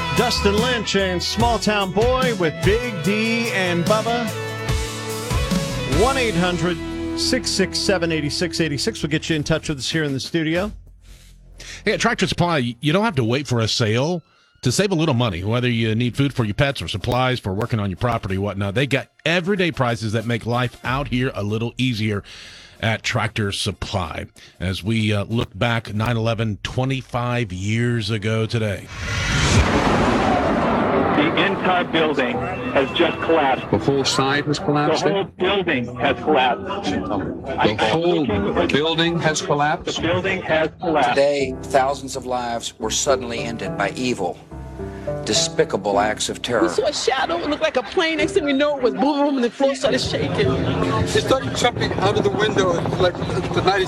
Dustin Lynch and Small Town Boy with Big D and Bubba. 1-800-667-8686 will get you in touch with us here in the studio. Hey, at Tractor Supply, you don't have to wait for a sale to save a little money, whether you need food for your pets or supplies for working on your property or whatnot. They got everyday prices that make life out here a little easier at Tractor Supply. As we look back 9/11, 25 years ago today. The entire building has just collapsed. The whole side has collapsed? The whole building has collapsed. The whole building has collapsed? The building has collapsed. Today, thousands of lives were suddenly ended by evil, despicable acts of terror. We saw a shadow. It looked like a plane. Next thing we know, it was boom, and the floor started shaking. They started jumping out of the window like the night